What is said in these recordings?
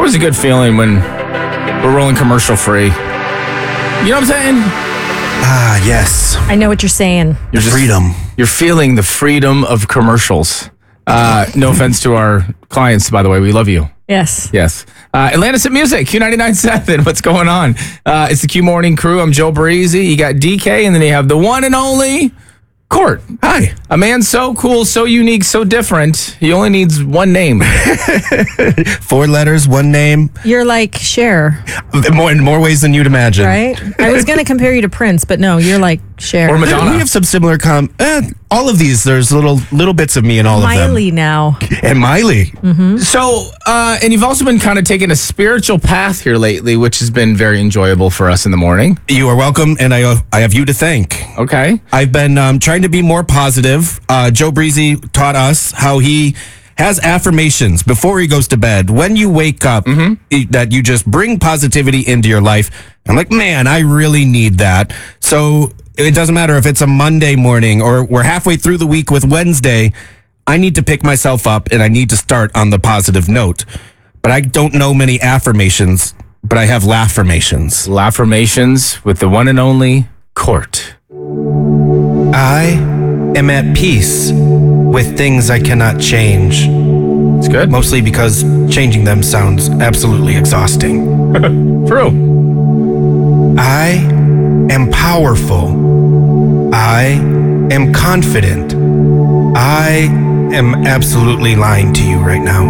always a good feeling when we're rolling commercial free. You know what I'm saying? Ah, yes. I know what you're saying. Freedom. You're feeling the freedom of commercials. No offense to our clients, by the way. We love you. Yes. Yes. Atlantis at Music, Q99.7. What's going on? It's the Q Morning Crew. I'm Joe Breezy. You got DK, and then you have the one and only Court. Hi. A man so cool, so unique, so different. He only needs one name. 4 letters, 1 name. You're like Cher, In more ways than you'd imagine. right? I was going to compare you to Prince, but no, you're like Cher. Or Madonna. We have some similar all of these. There's little bits of me in all Miley of them. now. And Miley. So, and you've also been kind of taking a spiritual path here lately, which has been very enjoyable for us in the morning. You are welcome, and I have you to thank. Okay. I've been trying to be more positive. Joe Breezy taught us how he has affirmations before he goes to bed. When you wake up, that you just bring positivity into your life. I'm like, man, I really need that. So it doesn't matter if it's a Monday morning or we're halfway through the week with Wednesday. I need to pick myself up and I need to start on the positive note. But I don't know many affirmations, but I have laffirmations. Laffirmations with the one and only Court. I am at peace with things I cannot change. It's good. Mostly because changing them sounds absolutely exhausting. True. I am powerful. I am confident. I am absolutely lying to you right now.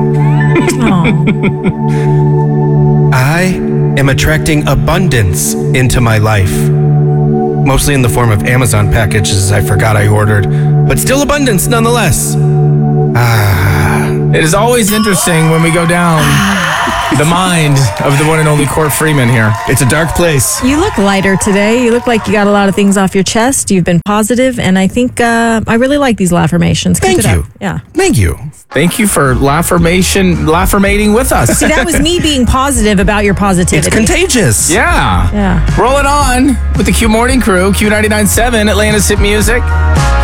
I am attracting abundance into my life. Mostly in the form of Amazon packages I forgot I ordered, but still abundance nonetheless. It is always interesting when we go down the mind of the one and only Court Freeman here. It's a dark place. You look lighter today. You look like you got a lot of things off your chest. You've been positive, and I think I really like these laffirmations. Keep Thank it you. up. Yeah. Thank you. Thank you for laffirmating with us. See, that was me being positive about your positivity. It's contagious. Yeah. Yeah. Rolling on with the Q Morning Crew, Q99.7, Atlantis Hit Music.